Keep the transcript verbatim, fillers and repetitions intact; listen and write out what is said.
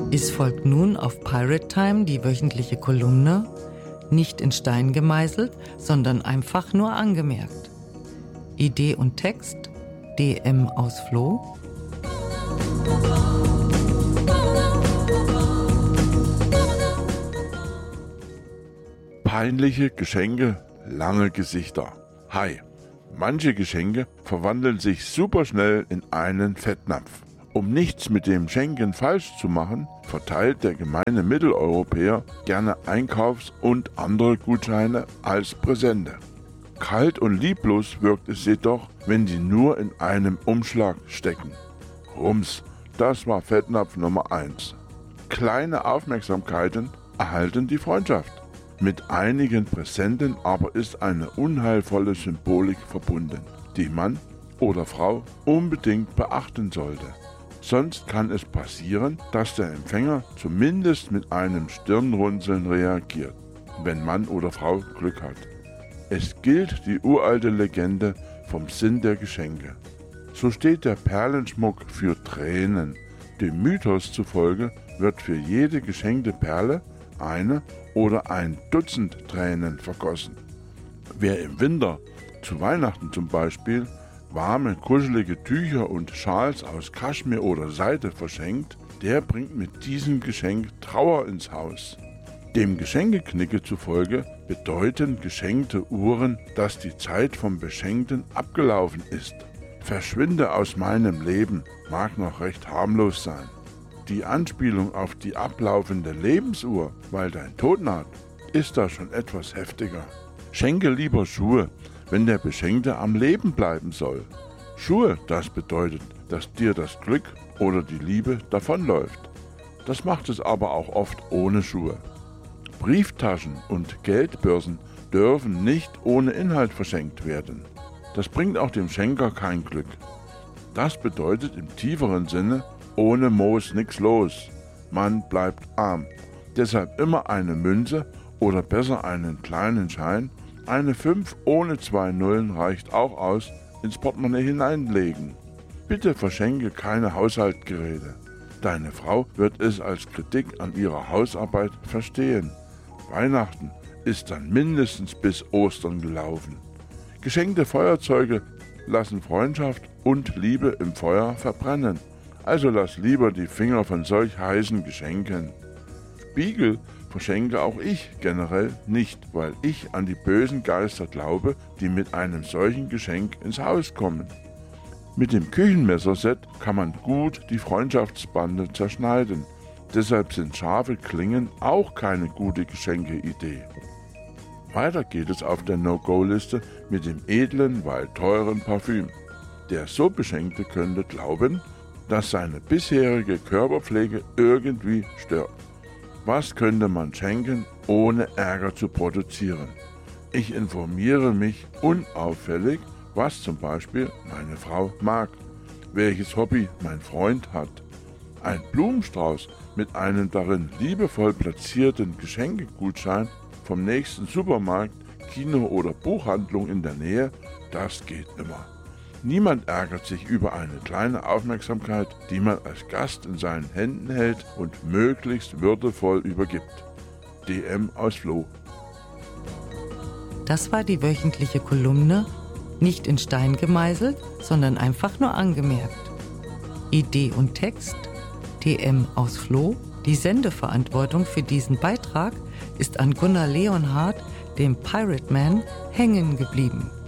Es folgt nun auf Pirate Time die wöchentliche Kolumne, nicht in Stein gemeißelt, sondern einfach nur angemerkt. Idee und Text D M aus Floh. Peinliche Geschenke, lange Gesichter. Hi, manche Geschenke verwandeln sich superschnell in einen Fettnapf. Um nichts mit dem Schenken falsch zu machen, verteilt der gemeine Mitteleuropäer gerne Einkaufs- und andere Gutscheine als Präsente. Kalt und lieblos wirkt es jedoch, wenn sie nur in einem Umschlag stecken. Rums, das war Fettnapf Nummer eins. Kleine Aufmerksamkeiten erhalten die Freundschaft. Mit einigen Präsenten aber ist eine unheilvolle Symbolik verbunden, die Mann oder Frau unbedingt beachten sollte. Sonst kann es passieren, dass der Empfänger zumindest mit einem Stirnrunzeln reagiert, wenn Mann oder Frau Glück hat. Es gilt die uralte Legende vom Sinn der Geschenke. So steht der Perlenschmuck für Tränen. Dem Mythos zufolge wird für jede geschenkte Perle eine oder ein Dutzend Tränen vergossen. Wer im Winter, zu Weihnachten zum Beispiel, warme, kuschelige Tücher und Schals aus Kaschmir oder Seide verschenkt, der bringt mit diesem Geschenk Trauer ins Haus. Dem Geschenkeknicke zufolge bedeuten geschenkte Uhren, dass die Zeit vom Beschenkten abgelaufen ist. Verschwinde aus meinem Leben mag noch recht harmlos sein. Die Anspielung auf die ablaufende Lebensuhr, weil dein Tod naht, ist da schon etwas heftiger. Schenke lieber Schuhe, wenn der Beschenkte am Leben bleiben soll. Schuhe, das bedeutet, dass dir das Glück oder die Liebe davonläuft. Das macht es aber auch oft ohne Schuhe. Brieftaschen und Geldbörsen dürfen nicht ohne Inhalt verschenkt werden. Das bringt auch dem Schenker kein Glück. Das bedeutet im tieferen Sinne, ohne Moos nix los. Man bleibt arm. Deshalb immer eine Münze oder besser einen kleinen Schein. Eine fünf ohne zwei Nullen reicht auch aus, ins Portemonnaie hineinlegen. Bitte verschenke keine Haushaltsgeräte. Deine Frau wird es als Kritik an ihrer Hausarbeit verstehen. Weihnachten ist dann mindestens bis Ostern gelaufen. Geschenkte Feuerzeuge lassen Freundschaft und Liebe im Feuer verbrennen. Also lass lieber die Finger von solch heißen Geschenken. Spiegel verschenke auch ich generell nicht, weil ich an die bösen Geister glaube, die mit einem solchen Geschenk ins Haus kommen. Mit dem Küchenmesserset kann man gut die Freundschaftsbande zerschneiden. Deshalb sind scharfe Klingen auch keine gute Geschenkeidee. Weiter geht es auf der No-Go-Liste mit dem edlen, weil teuren Parfüm. Der so Beschenkte könnte glauben, dass seine bisherige Körperpflege irgendwie stört. Was könnte man schenken, ohne Ärger zu produzieren? Ich informiere mich unauffällig, was zum Beispiel meine Frau mag, welches Hobby mein Freund hat. Ein Blumenstrauß mit einem darin liebevoll platzierten Geschenkegutschein vom nächsten Supermarkt, Kino oder Buchhandlung in der Nähe, das geht immer. Niemand ärgert sich über eine kleine Aufmerksamkeit, die man als Gast in seinen Händen hält und möglichst würdevoll übergibt. D M aus Floh. Das war die wöchentliche Kolumne, nicht in Stein gemeißelt, sondern einfach nur angemerkt. Idee und Text D M aus Floh. Die Sendeverantwortung für diesen Beitrag ist an Gunnar Leonhardt, dem Pirate Man, hängen geblieben.